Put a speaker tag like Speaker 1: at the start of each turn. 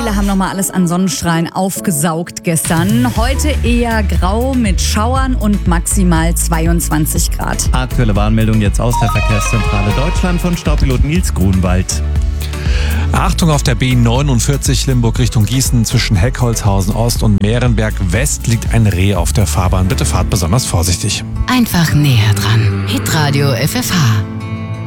Speaker 1: Viele haben nochmal alles an Sonnenstrahlen aufgesaugt gestern. Heute eher grau mit Schauern und maximal 22 Grad.
Speaker 2: Aktuelle Warnmeldung jetzt aus der Verkehrszentrale Deutschland von Staupilot Nils Grunwald.
Speaker 3: Achtung auf der B49 Limburg Richtung Gießen zwischen Heckholzhausen Ost und Mehrenberg West liegt ein Reh auf der Fahrbahn. Bitte fahrt besonders vorsichtig.
Speaker 4: Einfach näher dran. Hitradio FFH.